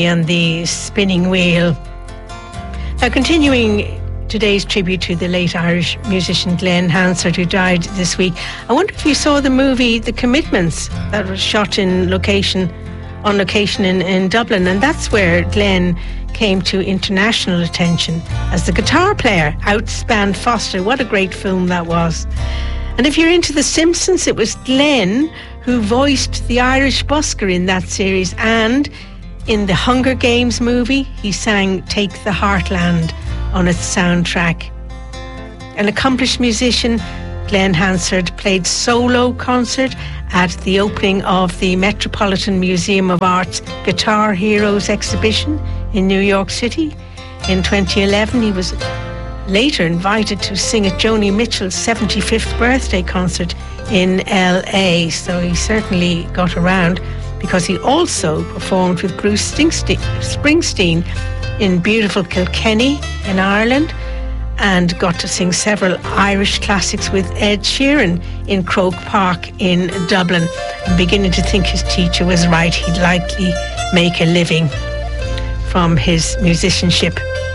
and the spinning wheel. Now, continuing today's tribute to the late Irish musician Glen Hansard, who died this week. I wonder if you saw the movie The Commitments that was shot on location in Dublin, and that's where Glen came to international attention as the guitar player outspanned Foster. What a great film that was. And if you're into The Simpsons, it was Glen who voiced the Irish busker in that series, and in the Hunger Games movie he sang Take the Heartland on its soundtrack. An accomplished musician, Glen Hansard played solo concert at the opening of the Metropolitan Museum of Art's Guitar Heroes exhibition in New York City. In 2011, he was later invited to sing at Joni Mitchell's 75th birthday concert in LA, so he certainly got around, because he also performed with Bruce Springsteen in beautiful Kilkenny in Ireland, and got to sing several Irish classics with Ed Sheeran in Croke Park in Dublin. I'm beginning to think his teacher was right. He'd likely make a living from his musicianship.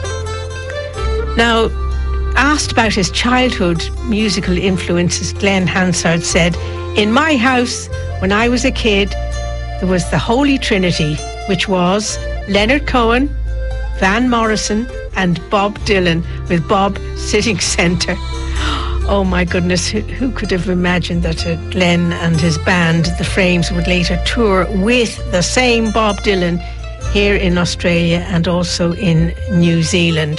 Now, asked about his childhood musical influences, Glen Hansard said, "In my house, when I was a kid, there was the Holy Trinity, which was Leonard Cohen, Van Morrison and Bob Dylan, with Bob sitting centre." Oh my goodness, who could have imagined that Glen and his band, The Frames, would later tour with the same Bob Dylan here in Australia and also in New Zealand.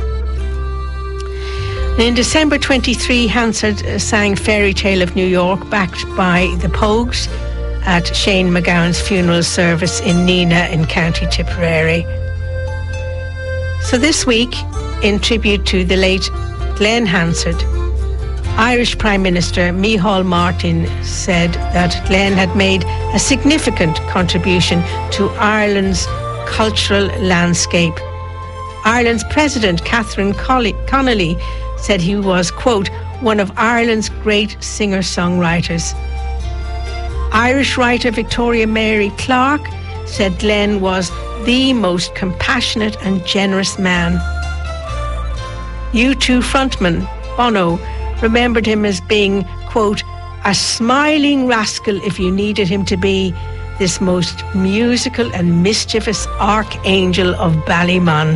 In December 23, Hansard sang Fairy Tale of New York, backed by the Pogues, at Shane MacGowan's funeral service in Neenah in County Tipperary. So this week, in tribute to the late Glen Hansard, Irish Prime Minister Micheál Martin said that Glen had made a significant contribution to Ireland's cultural landscape. Ireland's President Catherine Connolly said he was, quote, one of Ireland's great singer-songwriters. Irish writer Victoria Mary Clark said Glen was the most compassionate and generous man. U2 frontman Bono remembered him as being, quote, a smiling rascal if you needed him to be, this most musical and mischievous archangel of Ballymun.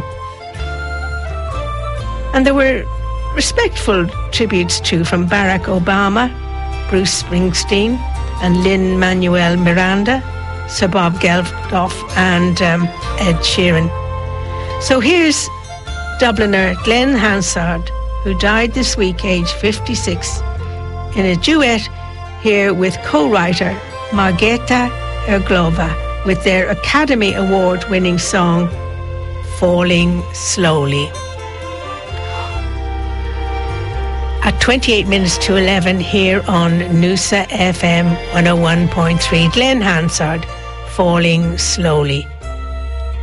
And there were respectful tributes too from Barack Obama, Bruce Springsteen and Lin-Manuel Miranda, Sir Bob Geldof and Ed Sheeran. So here's Dubliner Glen Hansard, who died this week, aged 56, in a duet here with co-writer Margeta Erglova with their Academy Award-winning song Falling Slowly. At 28 minutes to 11 here on Noosa FM 101.3, Glen Hansard, Falling Slowly.